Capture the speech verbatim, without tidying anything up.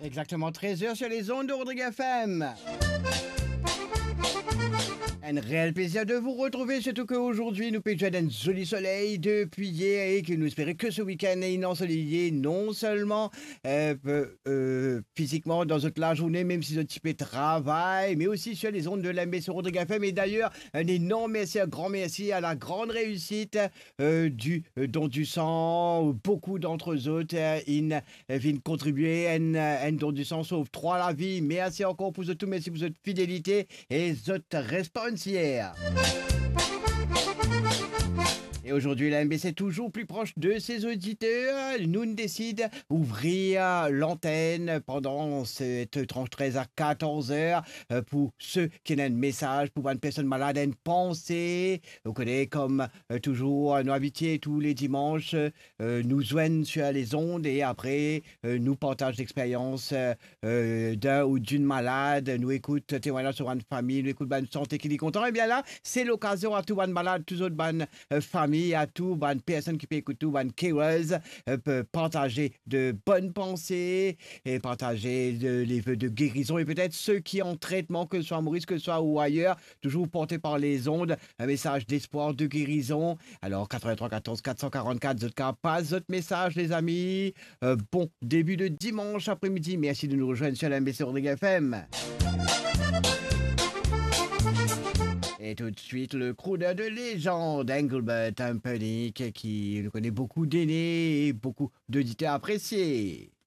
Exactement treize heures sur les ondes de Rodrigue F M. Un réel plaisir de vous retrouver, surtout qu'aujourd'hui nous péjons d'un joli soleil depuis hier et que nous espérons que ce week-end est ensoleillé non seulement euh, euh, physiquement dans toute la journée, même si notre type travail, mais aussi sur les ondes de l'M B C Rodrigue F M. Et d'ailleurs, un énorme merci, un grand merci à la grande réussite euh, du euh, don du sang. Beaucoup d'entre eux autres, euh, ils viennent contribuer à un, un don du sang sauve trois la vie. Merci encore pour tout, merci pour votre fidélité et votre réponse hier. Et aujourd'hui, la M B C est toujours plus proche de ses auditeurs. Nous décide d'ouvrir l'antenne pendant cette tranche treize à quatorze heures pour ceux qui ont un message, pour une personne malade, une pensée. Vous connaissez, comme toujours, nos habitués tous les dimanches, nous joignent sur les ondes et après, nous partagent l'expérience d'un ou d'une malade, nous écoute témoignage sur une famille, nous écoute une santé qui est content. Et bien là, c'est l'occasion à tout une malade, tous autres bonnes familles, à tout bonne personne qui peut écouter, bonne carers, euh, peut partager de bonnes pensées et partager de, les vœux de guérison et peut-être ceux qui ont traitement, que ce soit à Maurice, que ce soit ou ailleurs, toujours porté par les ondes, un message d'espoir, de guérison. Alors quatre-vingt-trois quatorze quatre cent quarante-quatre, votre cas passe votre message les amis. Euh, bon début de dimanche après-midi, merci de nous rejoindre sur la M B C Rodrigue F M. Et tout de suite, le crooner de légende, Engelbert Humperdinck, qui nous connaît beaucoup d'aînés et beaucoup d'auditeurs appréciés.